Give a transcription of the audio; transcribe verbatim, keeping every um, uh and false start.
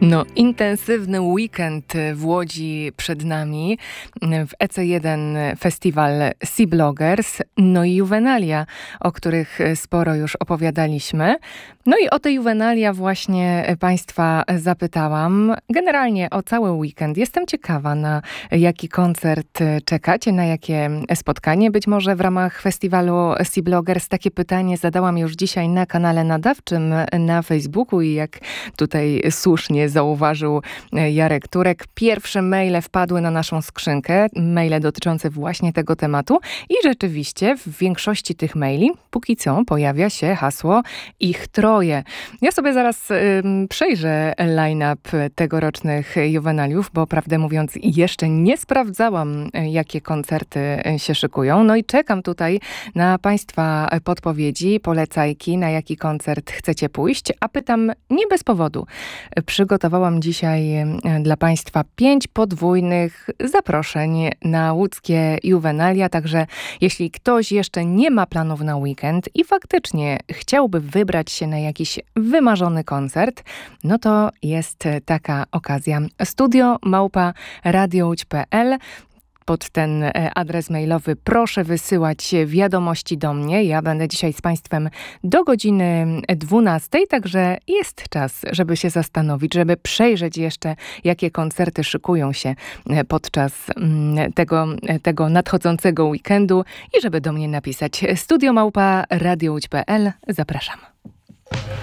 No, intensywny weekend w Łodzi przed nami. W E C jeden festiwal Sea Bloggers, no i Juvenalia, o których sporo już opowiadaliśmy. No i o te Juvenalia właśnie Państwa zapytałam. Generalnie o cały weekend. Jestem ciekawa, na jaki koncert czekacie, na jakie spotkanie. Być może w ramach festiwalu Sea Bloggers takie pytanie zadałam już dzisiaj na kanale nadawczym na Facebooku i jak tutaj słusznie zauważył Jarek Turek, pierwsze maile wpadły na naszą skrzynkę, maile dotyczące właśnie tego tematu i rzeczywiście w większości tych maili póki co pojawia się hasło ich troje. Ja sobie zaraz y, przejrzę line-up tegorocznych Juvenaliów, bo prawdę mówiąc jeszcze nie sprawdzałam, jakie koncerty się szykują. No i czekam tutaj na Państwa podpowiedzi, polecajki, na jaki koncert chcecie pójść, a pytam nie bez powodu. Przygotowałam dzisiaj dla Państwa pięć podwójnych zaproszeń na łódzkie Juvenalia, także jeśli ktoś jeszcze nie ma planów na weekend i faktycznie chciałby wybrać się na jakiś wymarzony koncert, no to jest taka okazja. Studio małpa radiołódź kropka pe el. Pod ten adres mailowy proszę wysyłać wiadomości do mnie. Ja będę dzisiaj z Państwem do godziny dwunastej, także jest czas, żeby się zastanowić, żeby przejrzeć jeszcze, jakie koncerty szykują się podczas tego, tego nadchodzącego weekendu i żeby do mnie napisać studio małpa radiołódź kropka pe el. Zapraszam.